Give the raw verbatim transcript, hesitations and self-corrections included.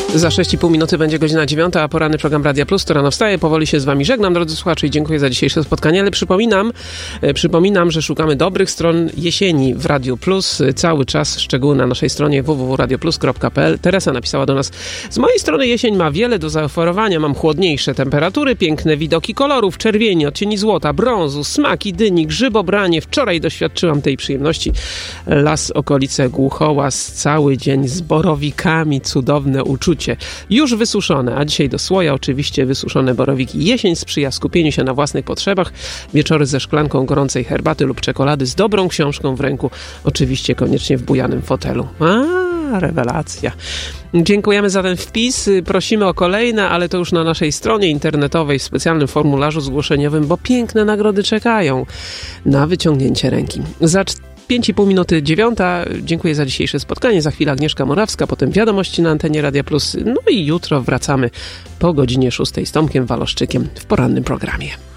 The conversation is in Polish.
Za sześć i pół minuty będzie godzina dziewiąta, a poranny program Radia Plus, to rano wstaje. Powoli się z wami żegnam, drodzy słuchacze, i dziękuję za dzisiejsze spotkanie, ale przypominam, e, przypominam, że szukamy dobrych stron jesieni w Radiu Plus. Cały czas szczegóły na naszej stronie w w w kropka radioplus kropka p l. Teresa napisała do nas: z mojej strony jesień ma wiele do zaoferowania. Mam chłodniejsze temperatury, piękne widoki kolorów, czerwieni, odcieni złota, brązu, smaki dyni, grzybobranie. Wczoraj doświadczyłam tej przyjemności. Las, okolice Głuchołaz, cały dzień z borowikami, cudowne uczucie. Już wysuszone, a dzisiaj do słoja oczywiście wysuszone borowiki. Jesień sprzyja skupieniu się na własnych potrzebach. Wieczory ze szklanką gorącej herbaty lub czekolady z dobrą książką w ręku. Oczywiście koniecznie w bujanym fotelu. A, rewelacja. Dziękujemy za ten wpis. Prosimy o kolejne, ale to już na naszej stronie internetowej w specjalnym formularzu zgłoszeniowym, bo piękne nagrody czekają na wyciągnięcie ręki. Za pięć i pół minuty dziewiąta. Dziękuję za dzisiejsze spotkanie. Za chwilę Agnieszka Morawska, potem wiadomości na antenie Radia Plus. No i jutro wracamy po godzinie szóstej z Tomkiem Waloszczykiem w porannym programie.